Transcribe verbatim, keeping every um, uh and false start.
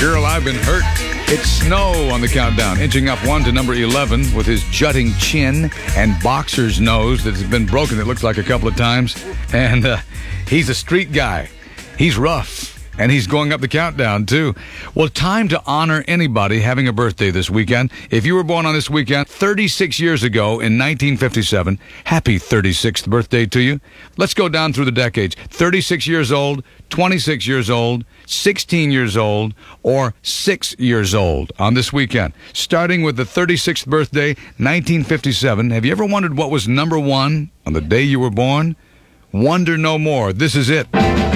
Girl, I've Been Hurt. It's Snow on the countdown, inching up one to number eleven with his jutting chin and boxer's nose that has been broken, it looks like, a couple of times. And uh, he's a street guy. He's rough. And he's going up the countdown, too. Well, time to honor anybody having a birthday this weekend. If you were born on this weekend thirty-six years ago in nineteen fifty-seven, happy thirty-sixth birthday to you. Let's go down through the decades. thirty-six years old, twenty-six years old, sixteen years old, or six years old on this weekend. Starting with the thirty-sixth birthday, nineteen fifty-seven. Have you ever wondered what was number one on the day you were born? Wonder no more. This is it.